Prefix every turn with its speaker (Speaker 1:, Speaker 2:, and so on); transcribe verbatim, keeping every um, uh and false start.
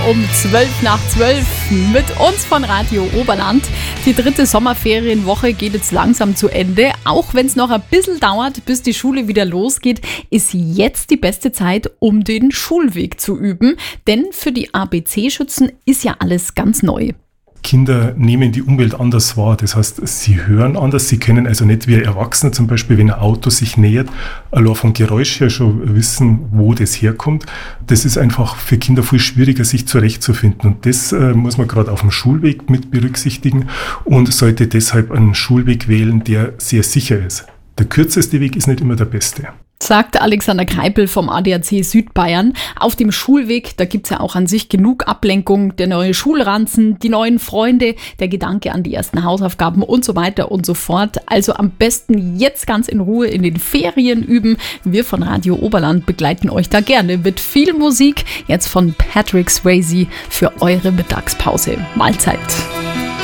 Speaker 1: Um zwölf nach zwölf mit uns von Radio Oberland. Die dritte Sommerferienwoche geht jetzt langsam zu Ende. Auch wenn es noch ein bisschen dauert, bis die Schule wieder losgeht, ist jetzt die beste Zeit, um den Schulweg zu üben. Denn für die A B C-Schützen ist ja alles ganz neu.
Speaker 2: Kinder nehmen die Umwelt anders wahr. Das heißt, sie hören anders. Sie können also nicht wie Erwachsene zum Beispiel, wenn ein Auto sich nähert, allein vom Geräusch her schon wissen, wo das herkommt. Das ist einfach für Kinder viel schwieriger, sich zurechtzufinden. Und das äh, muss man gerade auf dem Schulweg mit berücksichtigen und sollte deshalb einen Schulweg wählen, der sehr sicher ist. Der kürzeste Weg ist nicht immer der beste.
Speaker 1: Sagt Alexander Kreipel vom A D A C Südbayern. Auf dem Schulweg, da gibt's ja auch an sich genug Ablenkung, der neue Schulranzen, die neuen Freunde, der Gedanke an die ersten Hausaufgaben und so weiter und so fort. Also am besten jetzt ganz in Ruhe in den Ferien üben. Wir von Radio Oberland begleiten euch da gerne mit viel Musik. Jetzt von Patrick Swayze für eure Mittagspause. Mahlzeit.